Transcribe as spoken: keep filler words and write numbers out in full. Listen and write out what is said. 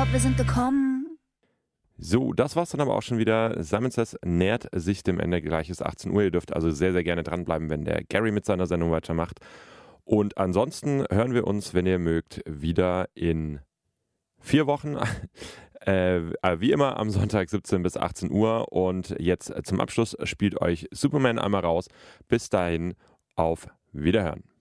glaube, wir sind gekommen. So, das war's dann aber auch schon wieder. Simon Says nähert sich dem Ende, gleich ist achtzehn Uhr. Ihr dürft also sehr, sehr gerne dranbleiben, wenn der Gary mit seiner Sendung weitermacht. Und ansonsten hören wir uns, wenn ihr mögt, wieder in vier Wochen. Äh, wie immer am Sonntag siebzehn bis achtzehn Uhr. Und jetzt zum Abschluss spielt euch Superman einmal raus. Bis dahin, auf Wiederhören.